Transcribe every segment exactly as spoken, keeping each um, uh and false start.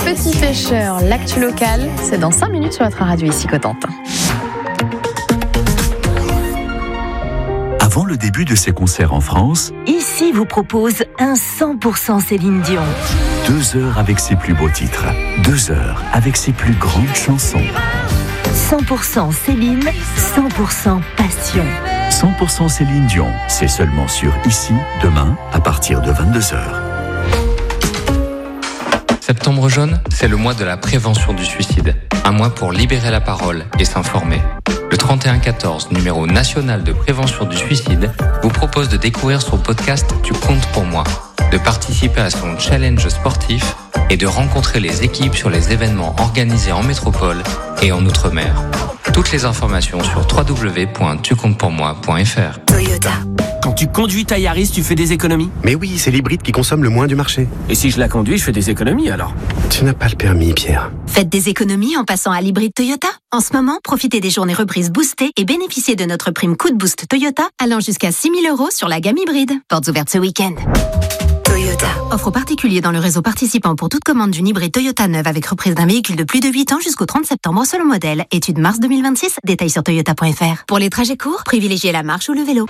Petit Pêcheur, l'actu locale, c'est dans cinq minutes sur votre radio ici Cotentin. Avant le début de ses concerts en France, Ici vous propose un cent pour cent Céline Dion. deux heures avec ses plus beaux titres, deux heures avec ses plus grandes chansons. cent pour cent Céline, cent pour cent passion. cent pour cent Céline Dion, c'est seulement sur Ici, demain, à partir de vingt-deux heures. Septembre jaune, c'est le mois de la prévention du suicide. Un mois pour libérer la parole et s'informer. Le trente et un quatorze, numéro national de prévention du suicide, vous propose de découvrir son podcast Tu comptes pour moi, de participer à son challenge sportif et de rencontrer les équipes sur les événements organisés en métropole et en Outre-mer. Toutes les informations sur w w w point tu comptes pour moi point f r. Toyota. Quand tu conduis ta Yaris, tu fais des économies? Mais oui, c'est l'hybride qui consomme le moins du marché. Et si je la conduis, je fais des économies alors? Tu n'as pas le permis, Pierre. Faites des économies en passant à l'hybride Toyota. En ce moment, profitez des journées reprises boostées et bénéficiez de notre prime coup de boost Toyota allant jusqu'à six mille euros sur la gamme hybride. Portes ouvertes ce week-end. Toyota. Offre particulier dans le réseau participant pour toute commande d'une hybride Toyota neuve avec reprise d'un véhicule de plus de huit ans jusqu'au trente septembre selon modèle. Étude mars deux mille vingt-six, détails sur toyota point f r. Pour les trajets courts, privilégiez la marche ou le vélo.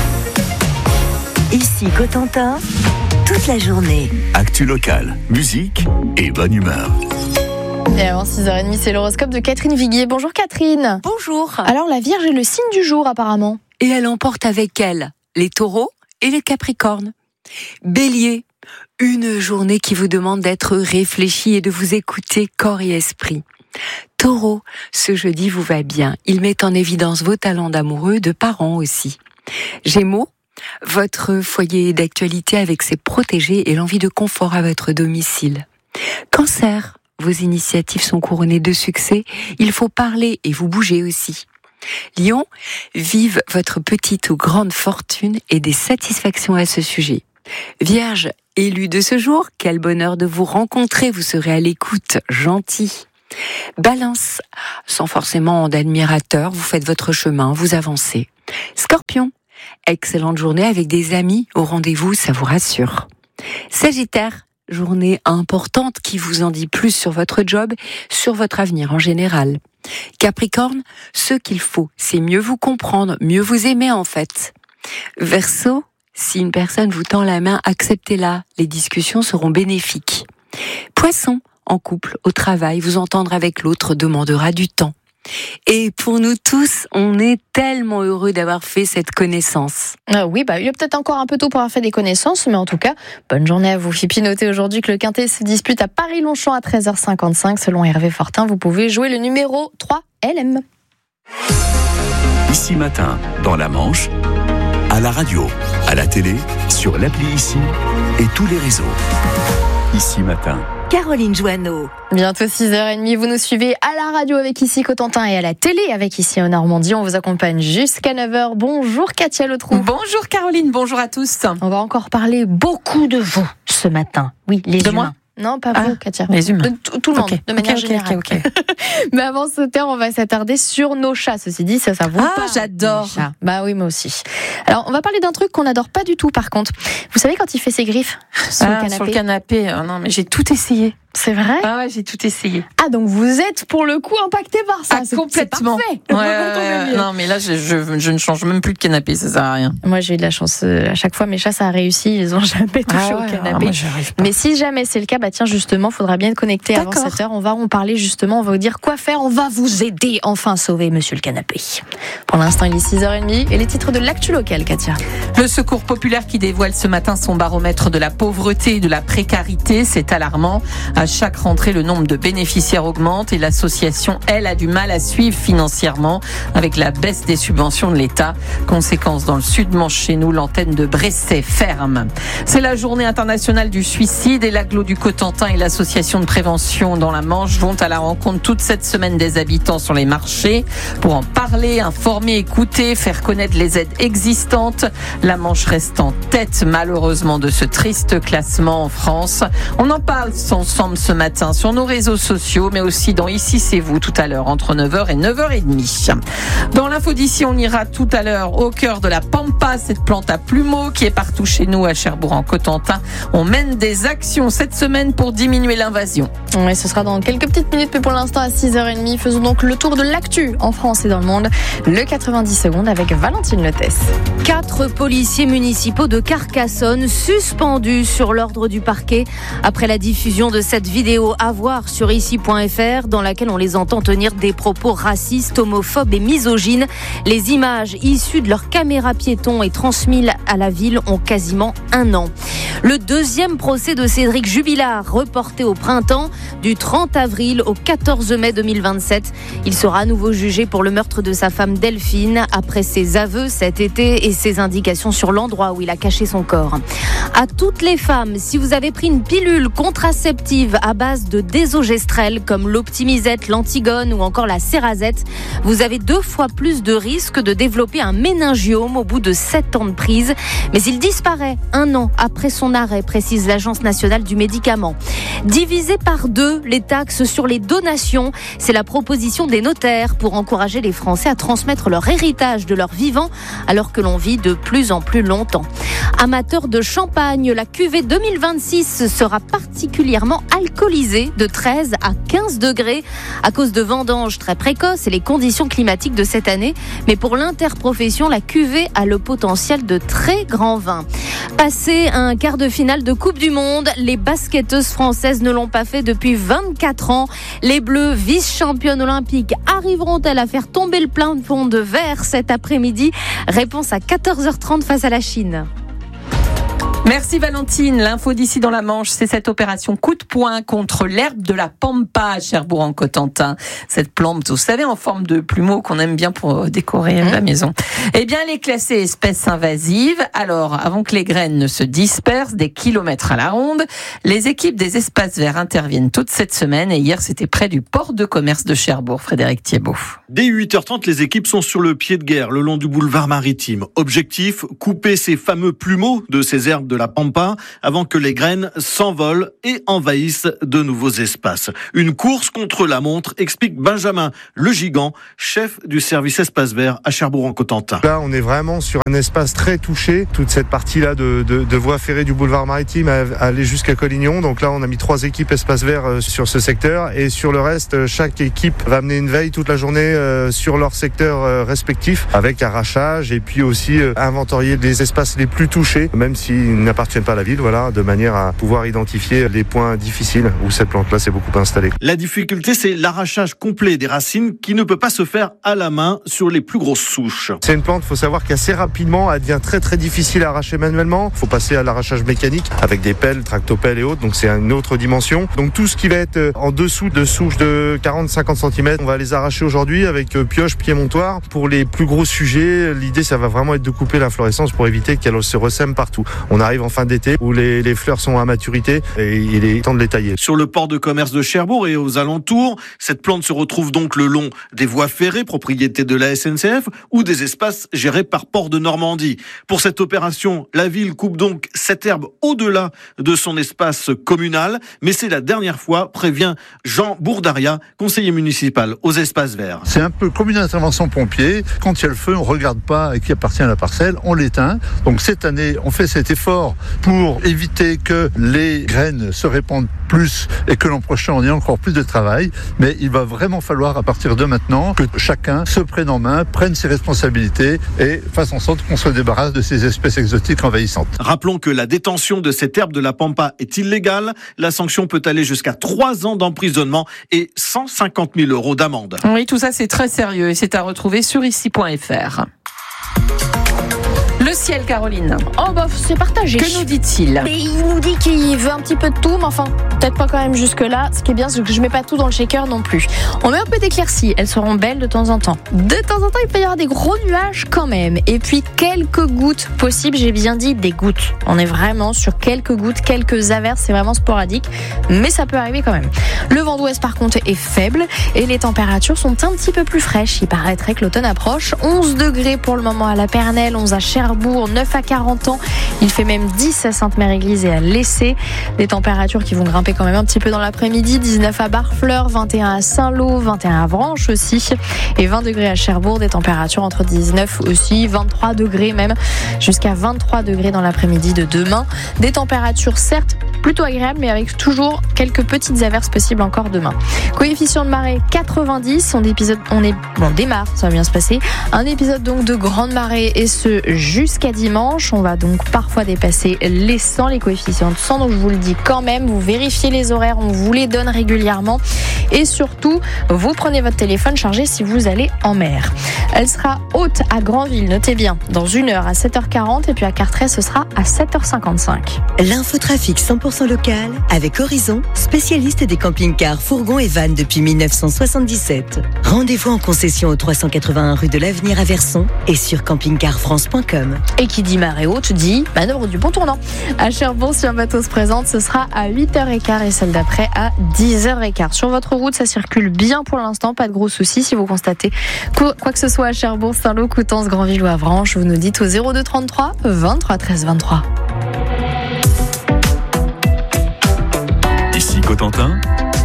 Ici Cotentin, toute la journée. Actu locale, musique et bonne humeur. Et avant six heures trente, c'est l'horoscope de Catherine Viguier. Bonjour Catherine. Bonjour. Alors la Vierge est le signe du jour apparemment. Et elle emporte avec elle les taureaux et les capricornes. Bélier, une journée qui vous demande d'être réfléchi et de vous écouter corps et esprit. Taureau, ce jeudi vous va bien. Il met en évidence vos talents d'amoureux, de parents aussi. Gémeaux, votre foyer d'actualité avec ses protégés et l'envie de confort à votre domicile. Cancer, vos initiatives sont couronnées de succès. Il faut parler et vous bouger aussi. Lion, vive votre petite ou grande fortune et des satisfactions à ce sujet. Vierge, élu de ce jour, quel bonheur de vous rencontrer, vous serez à l'écoute, gentil. Balance, sans forcément d'admirateurs, vous faites votre chemin, vous avancez. Scorpion, excellente journée avec des amis au rendez-vous, ça vous rassure. Sagittaire, journée importante qui vous en dit plus sur votre job, sur votre avenir en général. Capricorne, ce qu'il faut, c'est mieux vous comprendre, mieux vous aimer en fait. Verseau, si une personne vous tend la main, acceptez-la, les discussions seront bénéfiques. Poisson, en couple, au travail, vous entendre avec l'autre demandera du temps. Et pour nous tous, on est tellement heureux d'avoir fait cette connaissance. Euh, oui, bah, il est peut-être encore un peu tôt pour avoir fait des connaissances, mais en tout cas, bonne journée à vous. Et puis notez aujourd'hui que le Quintet se dispute à Paris-Longchamp à treize heures cinquante-cinq. Selon Hervé Fortin, vous pouvez jouer le numéro trois L M. Ici matin, dans la Manche, à la radio, à la télé, sur l'appli Ici et tous les réseaux. Ici matin. Caroline Joanneau. Bientôt six heures trente, vous nous suivez à la radio avec Ici Cotentin et à la télé avec Ici en Normandie. On vous accompagne jusqu'à neuf heures. Bonjour Katia Letrou. Bonjour Caroline, bonjour à tous. On va encore parler beaucoup de vous ce matin. Oui, les de humains. Moi Non, pas ah, vous, Katia. Les humains. Tout, tout le okay. monde, de manière okay, okay, générale. Okay, okay. Mais avant ce terme, on va s'attarder sur nos chats. Ceci dit, ça, ça vous Ah, parle, j'adore. Bah oui, moi aussi. Alors, on va parler d'un truc qu'on n'adore pas du tout, par contre. Vous savez, quand il fait ses griffes sur ah, le canapé. Sur le canapé. Oh non, mais j'ai tout essayé. C'est vrai? Ah ouais, j'ai tout essayé. Ah, donc vous êtes pour le coup impacté par ça. Ah, c'est, complètement. C'est parfait. Ouais, ouais, non, mais là, je, je, je ne change même plus de canapé, ça sert à rien. Moi, j'ai eu de la chance. À chaque fois, mes chats, ça a réussi. Ils n'ont jamais touché ah ouais, au canapé. Ah, moi, j'arrive pas. Mais si jamais c'est le cas, bah tiens, justement, faudra bien être connecté avant sept heures. On va en parler justement. On va vous dire quoi faire. On va vous aider enfin à sauver Monsieur le Canapé. Pour l'instant, il est six heures trente et les titres de l'actu locale, Katia. Le Secours populaire qui dévoile ce matin son baromètre de la pauvreté et de la précarité, c'est alarmant. À chaque rentrée, le nombre de bénéficiaires augmente et l'association, elle, a du mal à suivre financièrement avec la baisse des subventions de l'État. Conséquence, dans le Sud-Manche chez nous, l'antenne de Bresset ferme. C'est la journée internationale du suicide et l'agglo du Cotentin et l'association de prévention dans la Manche vont à la rencontre toute cette semaine des habitants sur les marchés pour en parler, informer, écouter, faire connaître les aides existantes. La Manche reste en tête malheureusement de ce triste classement en France. On en parle ensemble ensemble ce matin sur nos réseaux sociaux, mais aussi dans Ici c'est vous tout à l'heure, entre neuf heures et neuf heures trente. Dans l'info d'ici, on ira tout à l'heure au cœur de la Pampa, cette plante à plumeaux qui est partout chez nous à Cherbourg-en-Cotentin. On mène des actions cette semaine pour diminuer l'invasion. Oui, ce sera dans quelques petites minutes, mais pour l'instant à six heures trente, faisons donc le tour de l'actu en France et dans le monde. Le quatre-vingt-dix secondes avec Valentine Letès. Quatre policiers municipaux de Carcassonne suspendus sur l'ordre du parquet après la diffusion de cette vidéo à voir sur ici point f r dans laquelle on les entend tenir des propos racistes, homophobes et misogynes. Les images issues de leurs caméras piétons et transmises à la ville ont quasiment un an. Le deuxième procès de Cédric Jubilard, reporté au printemps, du trente avril au quatorze mai deux mille vingt-sept. Il sera à nouveau jugé pour le meurtre de sa femme Delphine, après ses aveux cet été et ses indications sur l'endroit où il a caché son corps. À toutes les femmes, si vous avez pris une pilule contraceptive à base de désogestrel, comme l'Optimisette, l'Antigone ou encore la Cerazette, vous avez deux fois plus de risques de développer un méningiome au bout de sept ans de prise. Mais il disparaît un an après son arrêt, précise l'Agence nationale du médicament. Diviser par deux les taxes sur les donations, c'est la proposition des notaires pour encourager les Français à transmettre leur héritage de leur vivant alors que l'on vit de plus en plus longtemps. Amateurs de champagne, la cuvée deux mille vingt-six sera particulièrement alcoolisée de treize à quinze degrés à cause de vendanges très précoces et les conditions climatiques de cette année. Mais pour l'interprofession, la cuvée a le potentiel de très grand vin. Passé un quart de finale de Coupe du Monde, les basketteuses françaises ne l'ont pas fait depuis vingt-quatre ans. Les Bleus, vice-championnes olympiques, arriveront-elles à faire tomber le plafond de verre cet après-midi ? Réponse à quatorze heures trente face à la Chine. Merci Valentine. L'info d'ici dans la Manche, c'est cette opération coup de poing contre l'herbe de la Pampa à Cherbourg-en-Cotentin. Cette plante, vous savez, en forme de plumeau qu'on aime bien pour décorer mmh. la maison. Eh bien, elle est classée espèce invasive. Alors, avant que les graines ne se dispersent des kilomètres à la ronde, les équipes des espaces verts interviennent toute cette semaine. Et hier, c'était près du port de commerce de Cherbourg. Frédéric Thiebaud. Dès huit heures trente, les équipes sont sur le pied de guerre le long du boulevard maritime. Objectif, couper ces fameux plumeaux de ces herbes de la Pampa avant que les graines s'envolent et envahissent de nouveaux espaces. Une course contre la montre, explique Benjamin Le Gigant, chef du service espace vert à Cherbourg-en-Cotentin. Là, on est vraiment sur un espace très touché. Toute cette partie-là de, de, de voie ferrée du boulevard maritime à aller jusqu'à Collignon. Donc là, on a mis trois équipes espace vert sur ce secteur et sur le reste, chaque équipe va mener une veille toute la journée sur leur secteur respectif avec arrachage et puis aussi inventorier les espaces les plus touchés, même s'ils n'appartiennent pas à la ville, voilà, de manière à pouvoir identifier les points difficiles où cette plante-là s'est beaucoup installée. La difficulté, c'est l'arrachage complet des racines qui ne peut pas se faire à la main sur les plus grosses souches. C'est une plante, il faut savoir qu'assez rapidement, elle devient très très difficile à arracher manuellement. Il faut passer à l'arrachage mécanique avec des pelles, tractopelles et autres, donc c'est une autre dimension. Donc tout ce qui va être en dessous de souches de quarante à cinquante centimètres, on va les arracher aujourd'hui avec pioche, pied montoir. Pour les plus gros sujets, l'idée, ça va vraiment être de couper l'inflorescence pour éviter qu'elle se ressème partout. On arrive en fin d'été où les, les fleurs sont à maturité et il est temps de les tailler. Sur le port de commerce de Cherbourg et aux alentours, cette plante se retrouve donc le long des voies ferrées, propriété de la S N C F, ou des espaces gérés par Port de Normandie. Pour cette opération, la ville coupe donc cette herbe au-delà de son espace communal, mais c'est la dernière fois, prévient Jean Bourdaria, conseiller municipal aux espaces verts. C'est un peu comme une intervention pompier. Quand il y a le feu, on ne regarde pas à qui appartient la parcelle, on l'éteint. Donc cette année, on fait cet effort pour éviter que les graines se répandent plus et que l'an prochain on ait encore plus de travail. Mais il va vraiment falloir à partir de maintenant que chacun se prenne en main, prenne ses responsabilités et fasse en sorte qu'on se débarrasse de ces espèces exotiques envahissantes. Rappelons que la détention de cette herbe de la Pampa est illégale. La sanction peut aller jusqu'à trois ans d'emprisonnement et cent cinquante mille euros d'amende. Oui, tout ça c'est très sérieux et c'est à retrouver sur ici point f r. Le ciel, Caroline. Oh bah c'est partagé. Que nous dit-il ? Mais il nous dit qu'il veut un petit peu de tout, mais enfin, peut-être pas quand même jusque-là. Ce qui est bien, c'est que je mets pas tout dans le shaker non plus. On met un peu d'éclaircies, elles seront belles de temps en temps. De temps en temps, il peut y avoir des gros nuages quand même. Et puis quelques gouttes possibles, j'ai bien dit des gouttes. On est vraiment sur quelques gouttes, quelques averses, c'est vraiment sporadique, mais ça peut arriver quand même. Le vent d'ouest par contre est faible et les températures sont un petit peu plus fraîches. Il paraîtrait que l'automne approche. onze degrés pour le moment à la Pernelle, onze à Cherbourg, Cherbourg, neuf à quarante ans. Il fait même dix à Sainte-Mère-Église et à Lessay. Des températures qui vont grimper quand même un petit peu dans l'après-midi. dix-neuf à Barfleur, vingt et un à Saint-Lô, vingt et un à Avranches aussi. Et vingt degrés à Cherbourg. Des températures entre dix-neuf aussi, vingt-trois degrés même, jusqu'à vingt-trois degrés dans l'après-midi de demain. Des températures certes plutôt agréables, mais avec toujours quelques petites averses possibles encore demain. Coefficient de marée quatre-vingt-dix. On, épisode, on, est, on démarre, ça va bien se passer. Un épisode donc de grande marée et ce jusqu'à dimanche. On va donc parfois dépasser les cent, les coefficients de cent. Donc je vous le dis quand même, vous vérifiez les horaires, on vous les donne régulièrement. Et surtout, vous prenez votre téléphone chargé si vous allez en mer. Elle sera haute à Granville, notez bien, dans une heure à sept heures quarante et puis à Carteret, ce sera à sept heures cinquante-cinq. L'infotrafic cent pour cent local avec Horizon, spécialiste des camping-cars, fourgons et vannes depuis dix-neuf cent soixante-dix-sept. Rendez-vous en concession au trois cent quatre-vingt-un rue de l'Avenir à Verson et sur camping car france point com. Et qui dit marée haute dit manœuvre du bon tournant. À Cherbourg, si un bateau se présente, ce sera à huit heures quinze et celle d'après à dix heures quinze. Sur votre route, ça circule bien pour l'instant, pas de gros soucis. Si vous constatez quoi que ce soit à Cherbourg, Saint-Lô, Coutances, Granville ou Avranches, vous nous dites au zéro deux trente-trois vingt-trois treize vingt-trois. Ici Cotentin.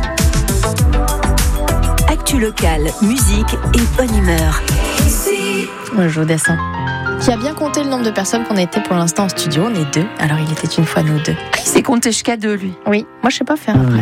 Actu locale, musique et bonne humeur. Moi, je vous descends. Qui a bien compté le nombre de personnes qu'on a été pour l'instant en studio? On est deux. Alors il était une fois nous deux. Il s'est compté jusqu'à deux, lui. Oui, moi je sais pas faire après.